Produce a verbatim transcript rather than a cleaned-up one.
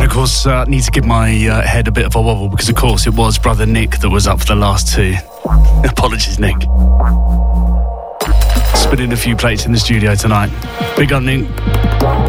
of course, uh, need to give my uh, head a bit of a wobble because, of course, it was brother Nick that was up for the last two. Apologies, Nick. Spinning a few plates in the studio tonight. Big up, Nick.